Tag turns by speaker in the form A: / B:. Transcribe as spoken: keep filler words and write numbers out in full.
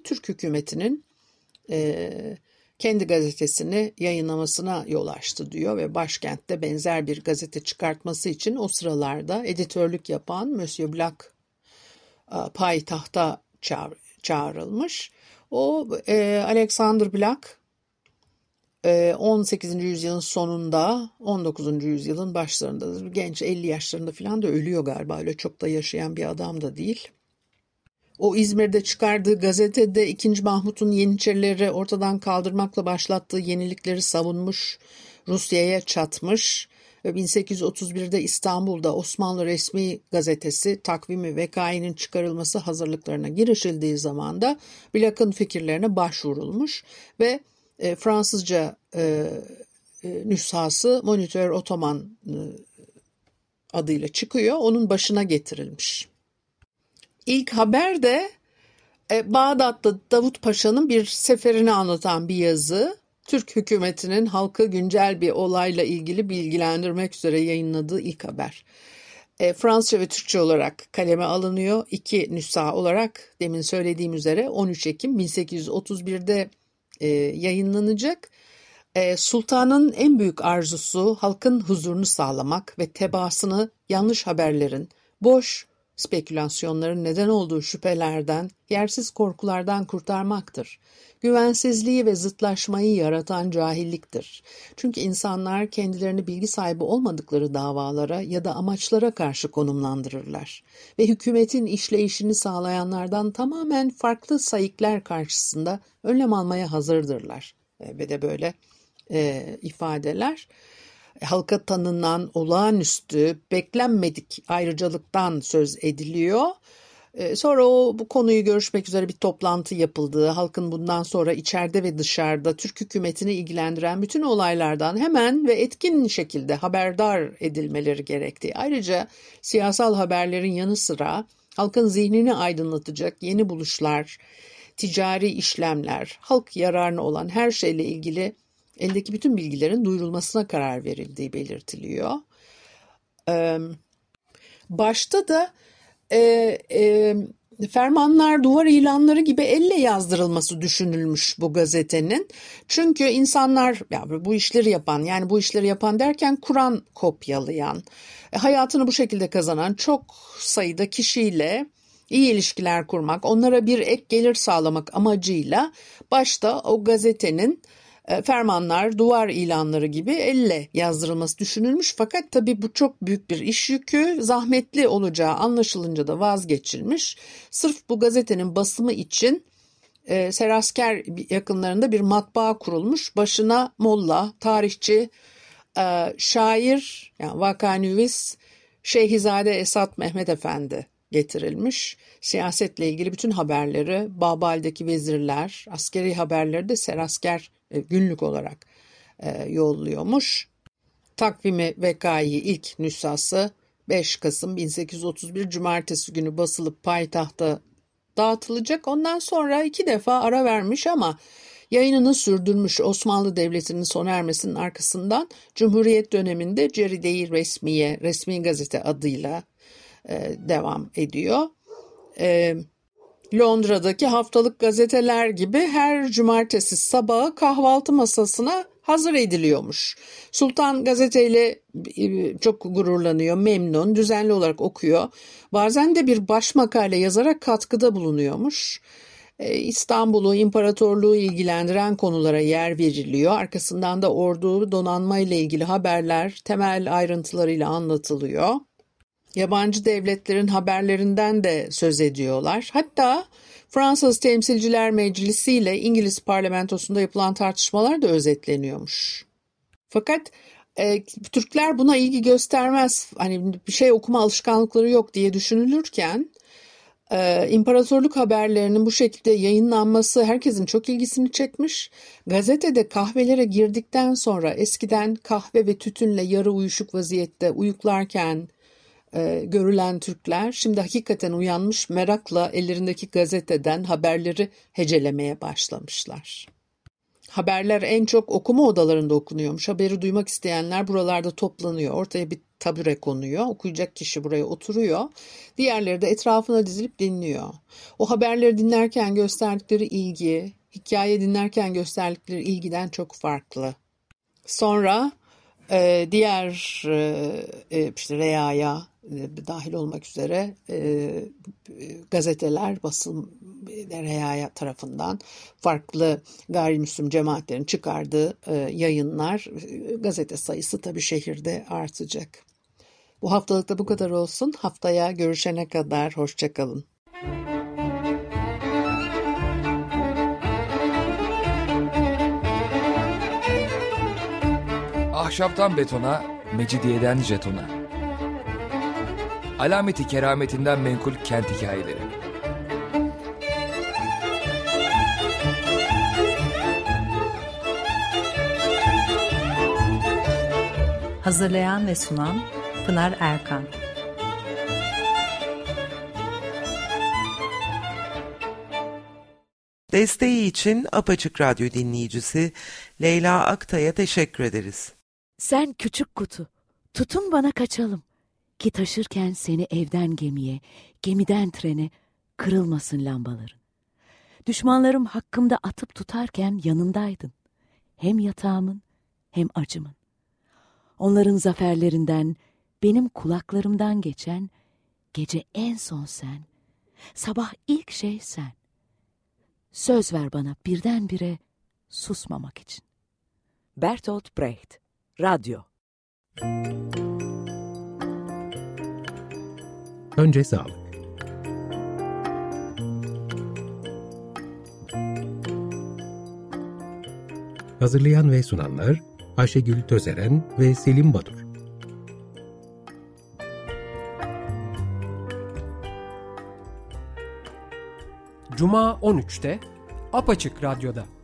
A: Türk hükümetinin e, kendi gazetesini yayınlamasına yol açtı diyor ve başkentte benzer bir gazete çıkartması için o sıralarda editörlük yapan Monsieur Black e, payitahta çağır, çağrılmış. O e, Alexander Black e, on sekizinci yüzyılın sonunda, on dokuzuncu yüzyılın başlarında, genç elli yaşlarında falan da ölüyor galiba, öyle çok da yaşayan bir adam da değil. O İzmir'de çıkardığı gazetede ikinci. Mahmut'un Yeniçerileri ortadan kaldırmakla başlattığı yenilikleri savunmuş, Rusya'ya çatmış ve bin sekiz yüz otuz birde İstanbul'da Osmanlı resmi gazetesi Takvimi Vekai'nin çıkarılması hazırlıklarına girişildiği zaman da Black'ın fikirlerine başvurulmuş ve e, Fransızca e, e, nüshası Moniteur Ottoman e, adıyla çıkıyor, onun başına getirilmiş. İlk haber de e, Bağdat'ta Davut Paşa'nın bir seferini anlatan bir yazı. Türk hükümetinin halkı güncel bir olayla ilgili bilgilendirmek üzere yayınladığı ilk haber. E, Fransızca ve Türkçe olarak kaleme alınıyor. İki nüsha olarak demin söylediğim üzere on üç Ekim bin sekiz yüz otuz birde e, yayınlanacak. E, Sultanın en büyük arzusu halkın huzurunu sağlamak ve tebaasını yanlış haberlerin, boş spekülasyonların neden olduğu şüphelerden, yersiz korkulardan kurtarmaktır. Güvensizliği ve zıtlaşmayı yaratan cahilliktir. Çünkü insanlar kendilerini bilgi sahibi olmadıkları davalara ya da amaçlara karşı konumlandırırlar. Ve hükümetin işleyişini sağlayanlardan tamamen farklı sayıklar karşısında önlem almaya hazırdırlar. Ve de böyle e, ifadeler. Halka tanınan olağanüstü, beklenmedik ayrıcalıktan söz ediliyor. Sonra o bu konuyu görüşmek üzere bir toplantı yapıldığı, halkın bundan sonra içeride ve dışarıda Türk hükümetini ilgilendiren bütün olaylardan hemen ve etkin şekilde haberdar edilmeleri gerektiği. Ayrıca siyasal haberlerin yanı sıra halkın zihnini aydınlatacak yeni buluşlar, ticari işlemler, halk yararına olan her şeyle ilgili eldeki bütün bilgilerin duyurulmasına karar verildiği belirtiliyor. Ee, başta da e, e, fermanlar, duvar ilanları gibi elle yazdırılması düşünülmüş bu gazetenin. Çünkü insanlar ya bu işleri yapan, yani bu işleri yapan derken Kur'an kopyalayan, hayatını bu şekilde kazanan çok sayıda kişiyle iyi ilişkiler kurmak, onlara bir ek gelir sağlamak amacıyla başta o gazetenin fermanlar, duvar ilanları gibi elle yazdırılması düşünülmüş. Fakat tabii bu çok büyük bir iş yükü, zahmetli olacağı anlaşılınca da vazgeçilmiş. Sırf bu gazetenin basımı için e, Serasker yakınlarında bir matbaa kurulmuş. Başına molla, tarihçi, e, şair, yani vakanüvis Şeyhizade Esat Mehmet Efendi getirilmiş. Siyasetle ilgili bütün haberleri Babal'deki vezirler, askeri haberleri de Serasker günlük olarak e, yolluyormuş. Takvimi Vekai ilk nüshası beş Kasım bin sekiz yüz otuz bir Cumartesi günü basılıp payitahta dağıtılacak. Ondan sonra iki defa ara vermiş ama yayınını sürdürmüş. Osmanlı Devleti'nin sona ermesinin arkasından Cumhuriyet döneminde Ceride-i Resmiye, resmi gazete adıyla e, devam ediyor. E, Londra'daki haftalık gazeteler gibi her cumartesi sabahı kahvaltı masasına hazır ediliyormuş. Sultan gazeteyle çok gururlanıyor, memnun, düzenli olarak okuyor. Bazen de bir baş makale yazarak katkıda bulunuyormuş. İstanbul'u, imparatorluğu ilgilendiren konulara yer veriliyor. Arkasından da ordu, donanma ile ilgili haberler temel ayrıntılarıyla anlatılıyor. Yabancı devletlerin haberlerinden de söz ediyorlar. Hatta Fransız Temsilciler Meclisi ile İngiliz parlamentosunda yapılan tartışmalar da özetleniyormuş. Fakat e, Türkler buna ilgi göstermez, hani bir şey okuma alışkanlıkları yok diye düşünülürken e, imparatorluk haberlerinin bu şekilde yayınlanması herkesin çok ilgisini çekmiş. Gazetede kahvelere girdikten sonra eskiden kahve ve tütünle yarı uyuşuk vaziyette uyuklarken e, görülen Türkler şimdi hakikaten uyanmış, merakla ellerindeki gazeteden haberleri hecelemeye başlamışlar. Haberler en çok okuma odalarında okunuyormuş. Haberi duymak isteyenler buralarda toplanıyor. Ortaya bir tabure konuyor. Okuyacak kişi buraya oturuyor. Diğerleri de etrafına dizilip dinliyor. O haberleri dinlerken gösterdikleri ilgi, hikaye dinlerken gösterdikleri ilgiden çok farklı. Sonra e, diğer e, işte Rea'ya e, dahil olmak üzere e, gazeteler, basın Rea'ya tarafından farklı gayrimüslim cemaatlerin çıkardığı e, yayınlar, e, gazete sayısı tabii şehirde artacak. Bu haftalık da bu kadar olsun. Haftaya görüşene kadar hoşça kalın.
B: Ahşaptan betona, mecidiyeden jetona. Alameti kerametinden menkul kent hikayeleri.
C: Hazırlayan ve sunan Pınar Erkan.
D: Desteği için Apaçık Radyo dinleyicisi Leyla Aktay'a teşekkür ederiz.
E: Sen küçük kutu, tutun bana kaçalım. Ki taşırken seni evden gemiye, gemiden trene kırılmasın lambaların. Düşmanlarım hakkımda atıp tutarken yanındaydın. Hem yatağımın hem acımın. Onların zaferlerinden, benim kulaklarımdan geçen, gece en son sen, sabah ilk şey sen. Söz ver bana birdenbire susmamak için. Bertolt Brecht, Radyo.
F: Önce sağlık. Hazırlayan ve sunanlar Ayşegül Tözeren ve Selim Badur.
G: Cuma on üçte Apaçık Radyo'da.